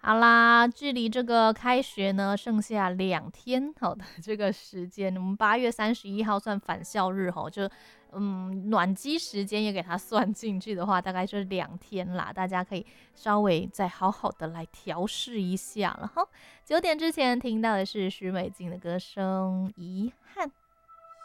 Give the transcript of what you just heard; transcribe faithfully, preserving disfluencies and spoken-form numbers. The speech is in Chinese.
好啦，距离这个开学呢，剩下两天好的这个时间，我们八月三十一号算返校日吼，就嗯暖机时间也给它算进去的话，大概就是两天啦，大家可以稍微再好好的来调试一下了哈。九点之前听到的是许美静的歌声《遗憾》。